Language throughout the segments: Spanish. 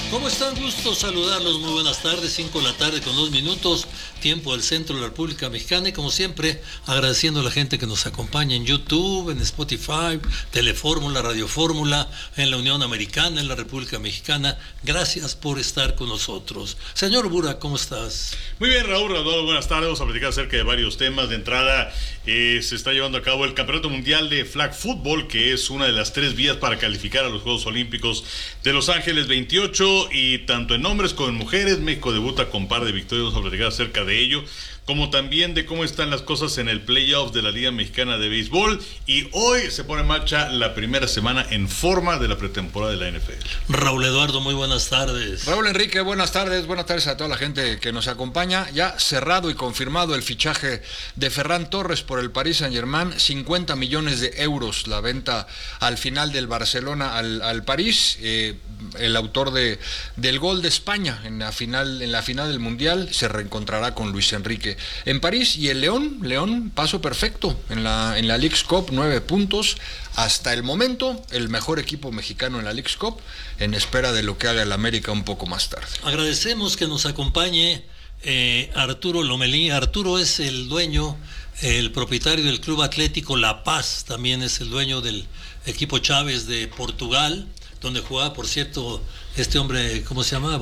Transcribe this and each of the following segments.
¿Cómo están? Gusto saludarlos, muy buenas tardes, 5 de la tarde con 2 minutos, tiempo del centro de la República Mexicana, y como siempre agradeciendo a la gente que nos acompaña en YouTube, en Spotify, Telefórmula, Radio Fórmula, en la Unión Americana, en la República Mexicana. Gracias por estar con nosotros. Señor Bura, ¿cómo estás? Muy bien, Raúl, buenas tardes. Vamos a platicar acerca de varios temas. De entrada, se está llevando a cabo el Campeonato Mundial de Flag Football, que es una de las 3 vías para calificar a los Juegos Olímpicos de Los Ángeles 28, y tanto en hombres como en mujeres, México debuta con par de victorias. Vamos a platicar acerca de ello, como también de cómo están las cosas en el playoff de la Liga Mexicana de Béisbol, y hoy se pone en marcha la primera semana en forma de la pretemporada de la NFL. Raúl Eduardo, muy buenas tardes. Raúl Enrique, buenas tardes a toda la gente que nos acompaña. Ya cerrado y confirmado el fichaje de Ferran Torres por el Paris Saint-Germain, 50 millones de euros la venta al final del Barcelona al París. El autor del gol de España en la final del Mundial se reencontrará con Luis Enrique en París. Y el León, paso perfecto en la Leagues Cup, 9 puntos hasta el momento, el mejor equipo mexicano en la Leagues Cup, en espera de lo que haga el América un poco más tarde. Agradecemos que nos acompañe Arturo Lomelí. Arturo es el dueño, el propietario del Club Atlético La Paz, también es el dueño del equipo Chávez de Portugal, donde jugaba, por cierto, este hombre, ¿cómo se llama?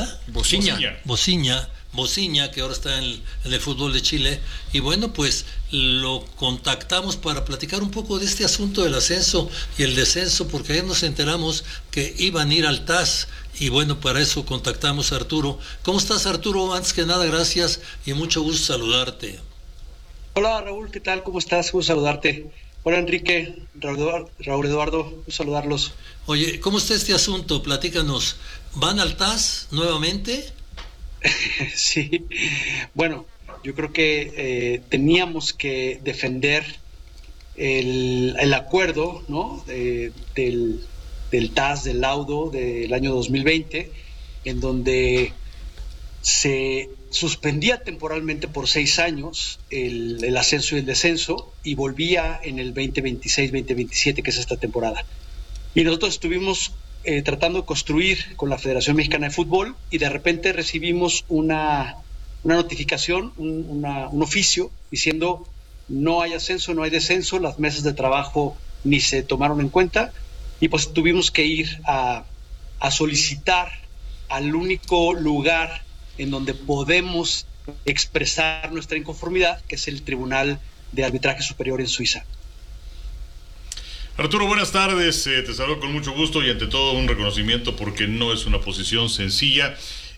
Bociña, que ahora está en el fútbol de Chile. Y bueno, pues lo contactamos para platicar un poco de este asunto del ascenso y el descenso, porque ayer nos enteramos que iban a ir al TAS, y bueno, para eso contactamos a Arturo. ¿Cómo estás, Arturo? Antes que nada, gracias y mucho gusto saludarte. Hola, Raúl, ¿qué tal? ¿Cómo estás? Gusto saludarte. Hola, Enrique, Raúl Eduardo, gusto saludarlos. Oye, ¿cómo está este asunto? Platícanos. ¿Van al TAS nuevamente? Sí, bueno, yo creo que teníamos que defender el acuerdo, ¿no? Del TAS, del laudo del año 2020, en donde se suspendía temporalmente por 6 años el ascenso y el descenso, y volvía en el 2026-2027, que es esta temporada. Y nosotros estuvimos tratando de construir con la Federación Mexicana de Fútbol, y de repente recibimos una notificación, un oficio diciendo: no hay ascenso, no hay descenso, las mesas de trabajo ni se tomaron en cuenta, y pues tuvimos que ir a solicitar al único lugar en donde podemos expresar nuestra inconformidad, que es el Tribunal de Arbitraje Superior en Suiza. Arturo, buenas tardes, te saludo con mucho gusto, y ante todo un reconocimiento, porque no es una posición sencilla.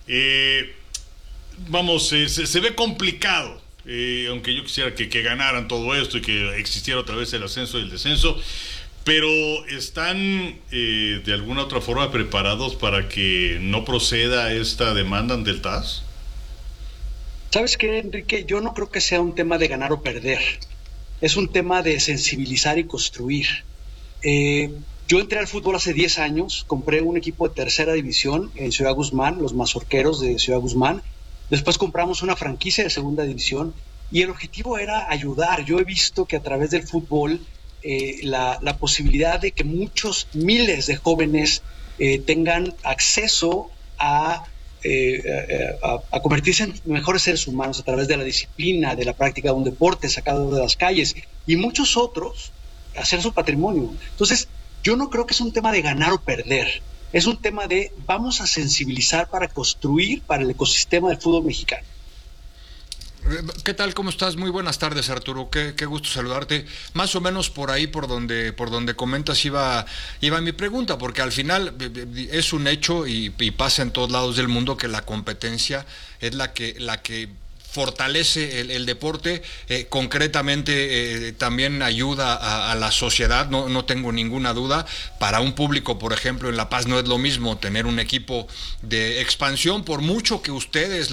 Se ve complicado, aunque yo quisiera que ganaran todo esto y que existiera otra vez el ascenso y el descenso, pero ¿están de alguna otra forma preparados para que no proceda esta demanda ante el TAS? ¿Sabes qué, Enrique? Yo no creo que sea un tema de ganar o perder, es un tema de sensibilizar y construir. Yo entré al fútbol hace 10 años, compré un equipo de tercera división en Ciudad Guzmán, los Mazorqueros de Ciudad Guzmán. Después compramos una franquicia de segunda división, y el objetivo era ayudar. Yo he visto que a través del fútbol la posibilidad de que muchos miles de jóvenes tengan acceso a convertirse en mejores seres humanos a través de la disciplina, de la práctica de un deporte sacado de las calles, y muchos otros hacer su patrimonio. Entonces, yo no creo que es un tema de ganar o perder, es un tema de vamos a sensibilizar para construir para el ecosistema del fútbol mexicano. ¿Qué tal? ¿Cómo estás? Muy buenas tardes, Arturo. Qué gusto saludarte. Más o menos por ahí, por donde comentas, iba mi pregunta, porque al final es un hecho y pasa en todos lados del mundo que la competencia es la que fortalece el deporte, concretamente también ayuda a la sociedad, no tengo ninguna duda. Para un público, por ejemplo, en La Paz no es lo mismo tener un equipo de expansión, por mucho que ustedes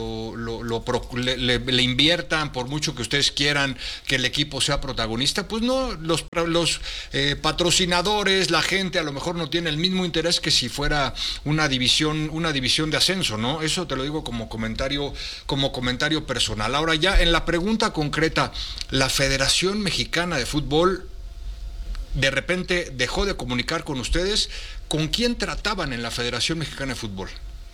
le inviertan, por mucho que ustedes quieran que el equipo sea protagonista, pues no, los patrocinadores, la gente a lo mejor no tiene el mismo interés que si fuera una división de ascenso, ¿no? Eso te lo digo como comentario personal. Ahora, ya en la pregunta concreta, la Federación Mexicana de Fútbol de repente dejó de comunicar con ustedes. ¿Con quién trataban en la Federación Mexicana de Fútbol?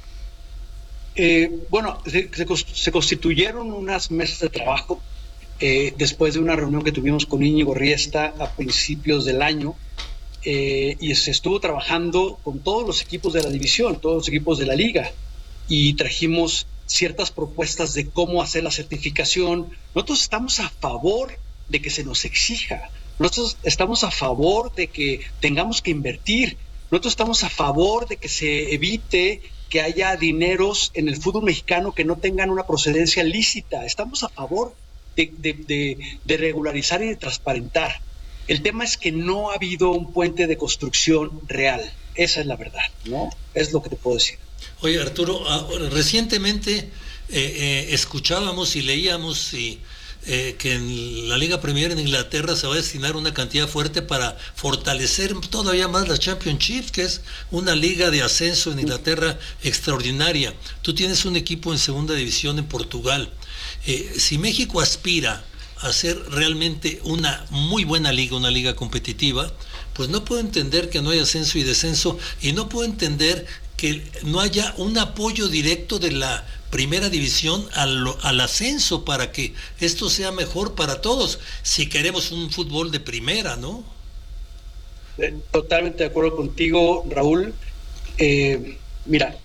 Bueno, se constituyeron unas mesas de trabajo después de una reunión que tuvimos con Íñigo Riesta a principios del año, y se estuvo trabajando con todos los equipos de la división, todos los equipos de la liga, y trajimos ciertas propuestas de cómo hacer la certificación. Nosotros estamos a favor de que se nos exija, nosotros estamos a favor de que tengamos que invertir, nosotros estamos a favor de que se evite que haya dineros en el fútbol mexicano que no tengan una procedencia lícita. Estamos a favor de regularizar y de transparentar. El tema es que no ha habido un puente de construcción real. Esa es la verdad, ¿no? Es lo que te puedo decir. Oye, Arturo, recientemente escuchábamos y leíamos que en la Liga Premier en Inglaterra se va a destinar una cantidad fuerte para fortalecer todavía más la Championship, que es una liga de ascenso en Inglaterra extraordinaria. Tú tienes un equipo en segunda división en Portugal. Si México aspira a ser realmente una muy buena liga, una liga competitiva, pues no puedo entender que no haya ascenso y descenso, y no puedo entender que no haya un apoyo directo de la primera división al ascenso para que esto sea mejor para todos, si queremos un fútbol de primera, ¿no? Totalmente de acuerdo contigo, Raúl. Mira,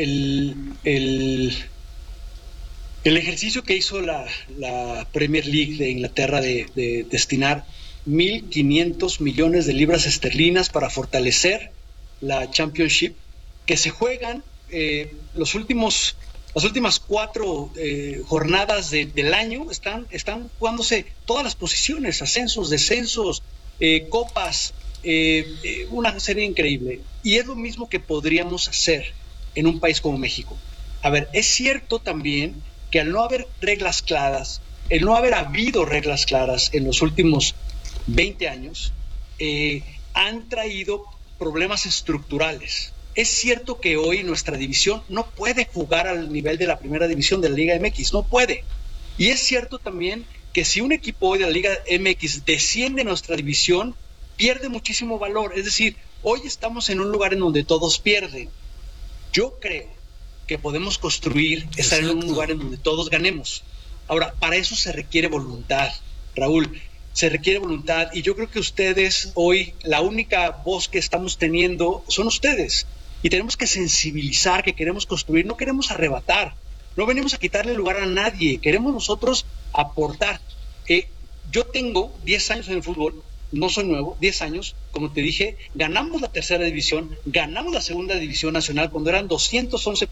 el ejercicio que hizo la Premier League de Inglaterra de destinar 1.500 millones de libras esterlinas para fortalecer la Championship, que se juegan las últimas 4 jornadas del año, están jugándose todas las posiciones, ascensos, descensos, copas, una serie increíble. Y es lo mismo que podríamos hacer en un país como México. A ver, es cierto también que al no haber reglas claras, el no haber habido reglas claras en los últimos 20 años, han traído problemas estructurales. Es cierto que hoy nuestra división no puede jugar al nivel de la primera división de la Liga MX, no puede. Y es cierto también que si un equipo hoy de la Liga MX desciende a nuestra división, pierde muchísimo valor. Es decir, hoy estamos en un lugar en donde todos pierden. Yo creo que podemos construir, estar en un lugar en donde todos ganemos. Ahora, para eso se requiere voluntad, Raúl. Se requiere voluntad, y yo creo que ustedes hoy, la única voz que estamos teniendo son ustedes, y tenemos que sensibilizar que queremos construir, no queremos arrebatar, no venimos a quitarle lugar a nadie, queremos nosotros aportar. Yo tengo 10 años en el fútbol, no soy nuevo, 10 años, como te dije, ganamos la tercera división, ganamos la segunda división nacional cuando eran 211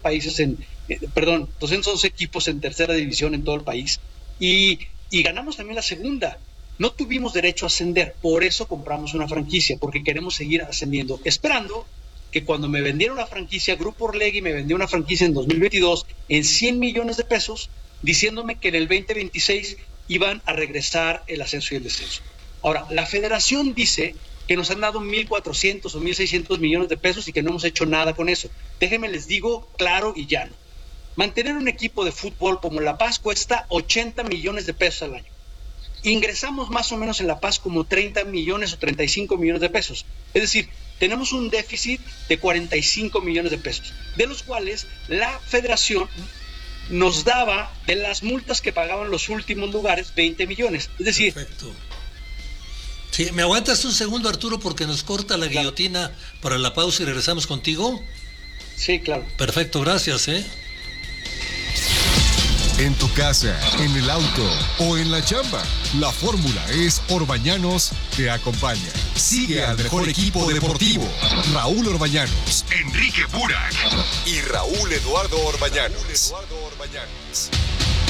equipos en tercera división en todo el país, y ganamos también la segunda. No tuvimos derecho a ascender, por eso compramos una franquicia, porque queremos seguir ascendiendo, esperando que cuando me vendieron la franquicia, Grupo Orlegui me vendió una franquicia en 2022 en 100 millones de pesos, diciéndome que en el 2026 iban a regresar el ascenso y el descenso. Ahora, la federación dice que nos han dado 1.400 o 1.600 millones de pesos y que no hemos hecho nada con eso. Déjenme les digo claro y llano. Mantener un equipo de fútbol como La Paz cuesta 80 millones de pesos al año. Ingresamos más o menos en La Paz como 30 millones o 35 millones de pesos. Es decir, tenemos un déficit de 45 millones de pesos, de los cuales la federación nos daba, de las multas que pagaban los últimos lugares, 20 millones. Es decir... Perfecto. Sí, ¿me aguantas un segundo, Arturo, porque nos corta la guillotina para la pausa y regresamos contigo? Sí, claro. Perfecto, gracias, En tu casa, en el auto o en la chamba, la fórmula es Orbañanos te acompaña. Sigue al mejor equipo deportivo, Raúl Orbañanos, Enrique Burak y Raúl Eduardo Orbañanos.